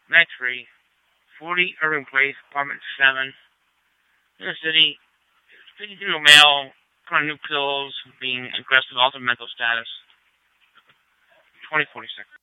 Night 3. 40 Irving Place, Apartment 7. In the city, 52-year-old male, current new pills, being aggressive, altered mental status. 2046.